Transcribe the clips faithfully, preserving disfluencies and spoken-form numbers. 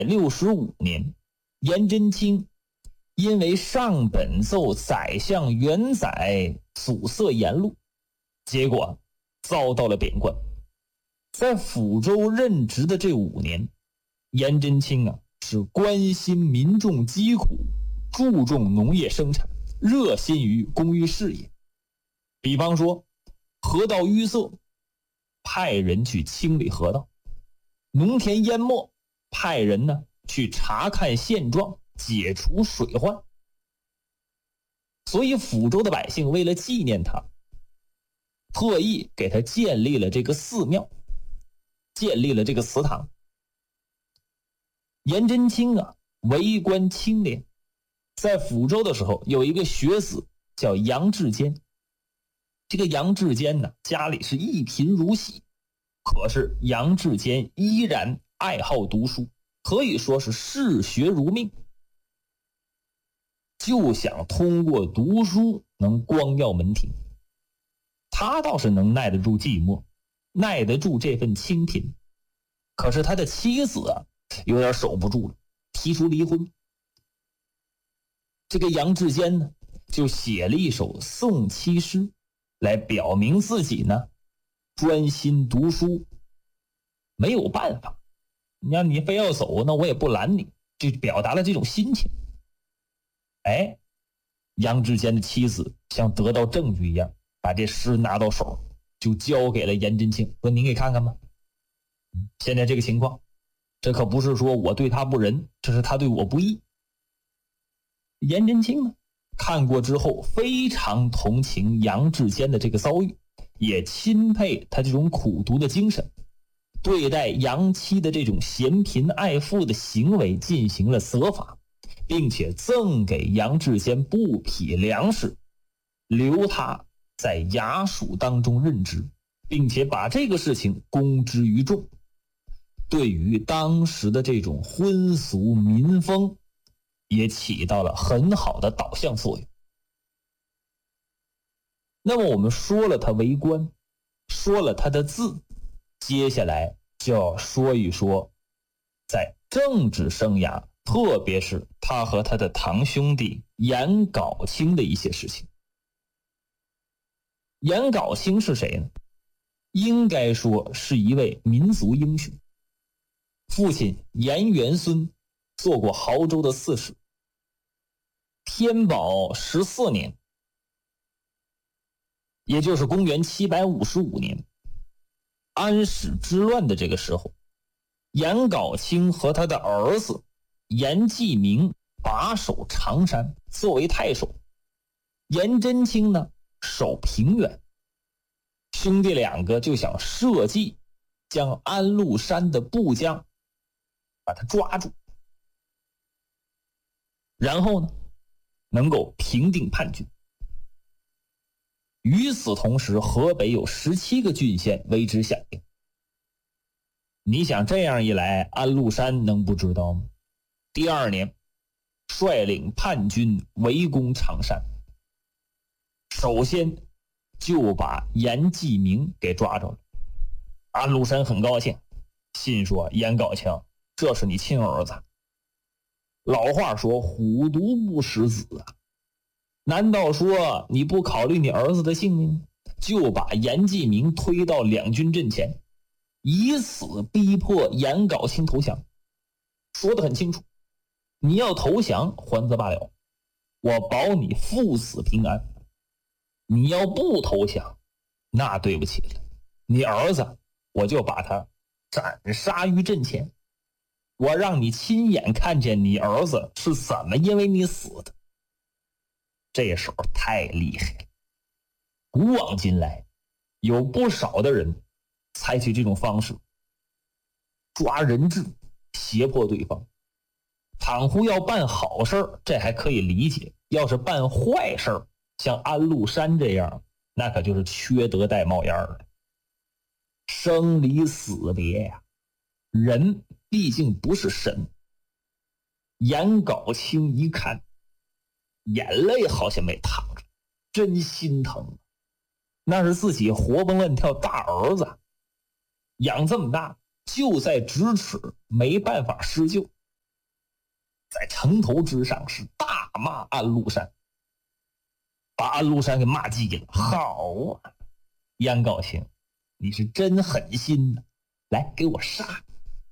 六十五年，颜真卿因为上本奏宰相元载阻塞言路，结果遭到了贬官。在抚州任职的这五年，颜真卿啊是关心民众疾苦，注重农业生产，热心于公益事业。比方说河道淤塞，派人去清理河道；农田淹没，派人呢去查看现状，解除水患。所以抚州的百姓为了纪念他，特意给他建立了这个寺庙，建立了这个祠堂。颜真卿啊为官清廉，在抚州的时候有一个学子叫杨志坚。这个杨志坚呢家里是一贫如洗，可是杨志坚依然爱好读书，可以说是嗜学如命，就想通过读书能光耀门庭。他倒是能耐得住寂寞，耐得住这份清贫，可是他的妻子啊有点守不住了，提出离婚。这个杨志坚呢就写了一首送妻诗，来表明自己呢专心读书。没有办法，你要你非要走，那我也不拦你，就表达了这种心情。哎，杨志坚的妻子像得到证据一样，把这诗拿到手，就交给了颜真卿，说您给看看吧。现在这个情况，这可不是说我对他不仁，这是他对我不义。颜真卿呢看过之后非常同情杨志坚的这个遭遇，也钦佩他这种苦读的精神，对待杨妻的这种嫌贫爱富的行为进行了责罚，并且赠给杨志坚布匹粮食，留他在衙署当中任职，并且把这个事情公之于众，对于当时的这种婚俗民风也起到了很好的导向作用。那么我们说了他为官，说了他的字，接下来就要说一说在政治生涯，特别是他和他的堂兄弟颜杲卿的一些事情。颜杲卿是谁呢？应该说是一位民族英雄。父亲颜元孙做过亳州的刺史。天宝十四年，也就是公元七百五十五年，安史之乱的这个时候，颜杲卿和他的儿子颜季明把守常山，作为太守。颜真卿呢守平原。兄弟两个就想设计将安禄山的部将把他抓住，然后呢能够平定叛军。与此同时，河北有十七个郡县为之响应。你想这样一来，安禄山能不知道吗？第二年率领叛军围攻常山，首先就把颜季明给抓着了。安禄山很高兴，心说颜杲卿，这是你亲儿子。老话说虎毒不食子啊，难道说你不考虑你儿子的性命，就把颜季明推到两军阵前，以此逼迫颜杲卿投降？说得很清楚，你要投降还则罢了，我保你父子平安。你要不投降，那对不起了，你儿子我就把他斩杀于阵前，我让你亲眼看见你儿子是怎么因为你死的。这手太厉害了。古往今来，有不少的人采取这种方式，抓人质，胁迫对方。倘或要办好事，这还可以理解，要是办坏事，像安禄山这样，那可就是缺德带冒烟了。生离死别呀、啊，人毕竟不是神。颜杲卿一看，眼泪好像没淌着，真心疼。那是自己活蹦乱跳大儿子，养这么大就在咫尺，没办法施救， 在城头之上是大骂安禄山，把安禄山给骂急了。好啊，颜杲卿，你是真狠心呐！来，给我杀！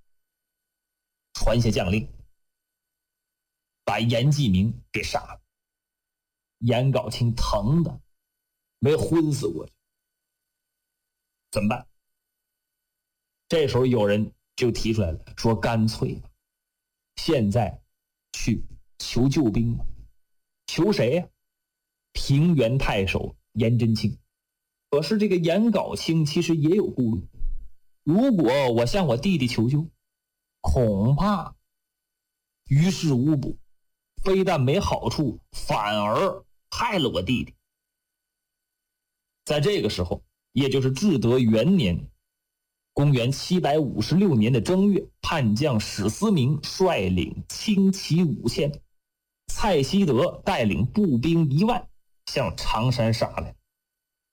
传下将令，把颜季明给杀了。颜杲卿疼的没昏死过去，怎么办？这时候有人就提出来了，说干脆吧，现在去求救兵吧。求谁呀、啊？平原太守颜真卿。可是这个颜杲卿其实也有顾虑，如果我向我弟弟求救，恐怕于事无补，非但没好处，反而害了我弟弟。在这个时候，也就是至德元年，公元七百五十六年的正月，叛将史思明率领轻骑五千，蔡希德带领步兵一万向常山杀来。